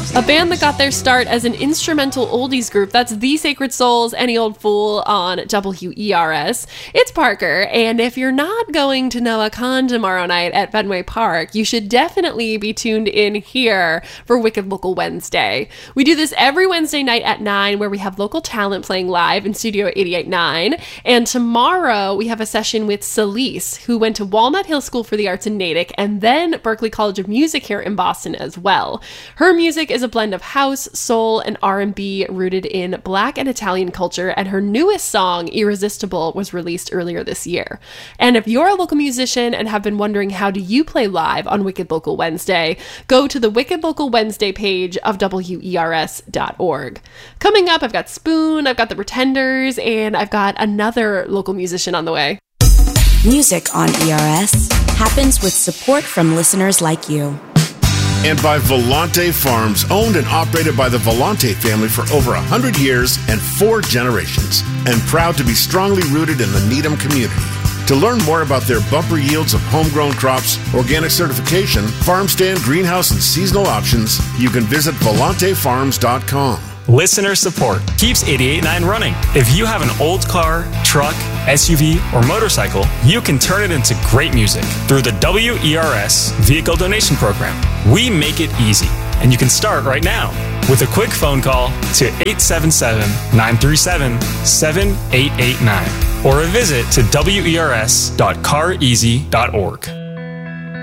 A band that got their start as an instrumental oldies group, that's The Sacred Souls, Any Old Fool on WERS. It's Parker, and if you're not going to Noah Khan tomorrow night at Fenway Park, you should definitely be tuned in here for Wicked Local Wednesday. We do this every Wednesday night at 9, where we have local talent playing live in Studio 88.9, and tomorrow we have a session with Celise, who went to Walnut Hill School for the Arts in Natick, and then Berklee College of Music here in Boston as well. Her music is a blend of house, soul, and R&B rooted in Black and Italian culture, and her newest song, Irresistible, was released earlier this year. And if you're a local musician and have been wondering how do you play live on Wicked Local Wednesday, go to the Wicked Local Wednesday page of WERS.org. Coming up, I've got Spoon, I've got the Pretenders, and I've got another local musician on the way. Music on ERS happens with support from listeners like you. And by Volante Farms, owned and operated by the Volante family for over 100 years and 4 generations, and proud to be strongly rooted in the Needham community. To learn more about their bumper yields of homegrown crops, organic certification, farm stand, greenhouse, and seasonal options, you can visit volantefarms.com. Listener support keeps 88.9 running. If you have an old car, truck, SUV, or motorcycle, you can turn it into great music through the WERS Vehicle Donation Program. We make it easy, and you can start right now with a quick phone call to 877-937-7889 or a visit to wers.careasy.org.